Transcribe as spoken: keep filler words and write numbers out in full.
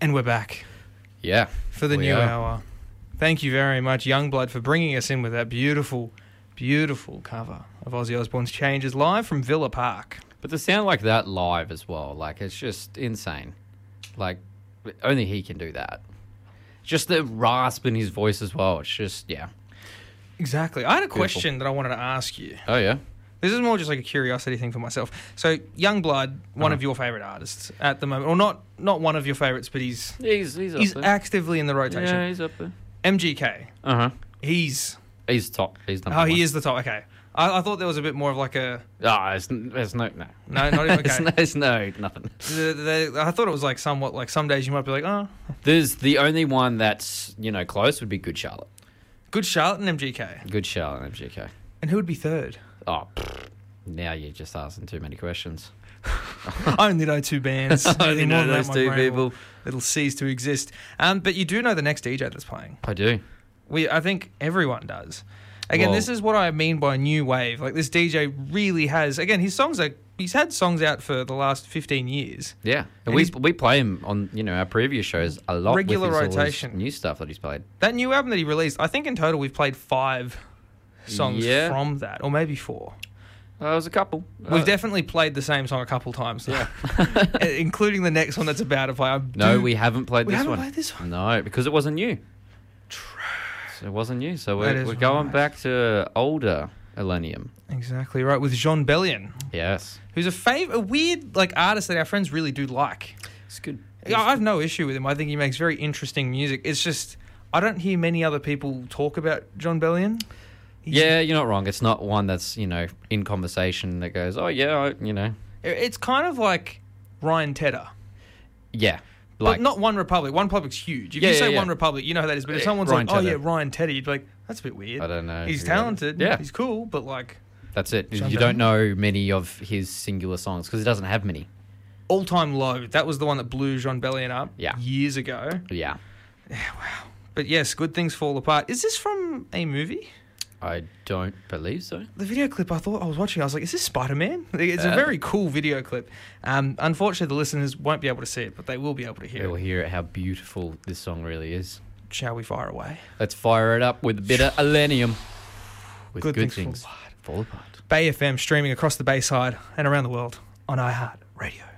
And we're back Yeah. for the we new are. hour. Thank you very much, Youngblood, for bringing us in with that beautiful, beautiful cover of Ozzy Osbourne's Changes live from Villa Park. But to sound like that live as well, like, it's just insane. Like, only he can do that. Just the rasp in his voice as well. It's just, yeah. Exactly. I had a Beautiful. question that I wanted to ask you. Oh, yeah? This is more just like a curiosity thing for myself. So, Youngblood, one Uh-huh. of your favourite artists at the moment, or not not one of your favourites, but he's He's, he's up he's there. actively in the rotation. Yeah, he's up there. M G K, Uh-huh. he's... He's top. He's number Oh, one. he is the top. Okay. I, I thought there was a bit more of like a... Ah, there's, there's no... No, No, not even... there's, Okay. no, there's no... Nothing. The- the- I thought it was like somewhat like some days you might be like, oh, There's the only one that's, you know, close would be Good Charlotte. Good Charlotte and M G K. Good Charlotte and M G K. And who would be third? Oh, pfft. Now you're just asking too many questions. I only know two bands. I only Anything know more than that, those my two brain will- people. It'll cease to exist. Um, but you do know the next D J that's playing. I do. We, I think everyone does. Again, Well- this is what I mean by new wave. Like this D J really has. Again, his songs are. He's had songs out for the last fifteen years. Yeah. And we he's- we play him on, you know, our previous shows a lot. Regular with his, all his rotation. new stuff that he's played. That new album that he released, I think in total we've played five songs Yeah. from that, or maybe four. Uh, there was a couple. We've Uh, definitely played the same song a couple times, Yeah. including the next one that's about to play. I No, do- we haven't played we this haven't one. played this one. No, because it wasn't new. So it wasn't new. So That we're, is we're going right. back to older Millennium. Exactly right, with Jean Bellion, Yes. who's a fav- a weird like artist that our friends really do like. It's good. Yeah, I have no issue with him. I think he makes very interesting music. It's just I don't hear many other people talk about John Bellion. He's- Yeah, you're not wrong. It's not one that's, you know, in conversation that goes, oh, yeah, I, you know. it's kind of like Ryan Tedder. Yeah. But not One Republic. One Republic's huge. If Yeah, you yeah, say yeah. One Republic, you know who that is. But if Yeah, someone's Ryan like, oh, Tedder. yeah, Ryan Tedder, you'd be like, that's a bit weird. I don't know. He's who that is. talented. Yeah. He's cool, but like That's it. John you Bellion. don't know many of his singular songs because he doesn't have many. All Time Low. That was the one that blew Jean Bellion up Yeah. years ago. Yeah. But yes, Good Things Fall Apart. Is this from a movie? I don't believe so. The video clip I thought I was watching, I was like, is this Spider-Man? It's a Uh, very cool video clip. Um, unfortunately, the listeners won't be able to see it, but they will be able to hear We'll it. hear how beautiful this song really is. Shall we fire away? Let's fire it up with a bit of Millennium. With Good good, Things things, Fall fall apart. Bay F M streaming across the Bayside and around the world on iHeart Radio.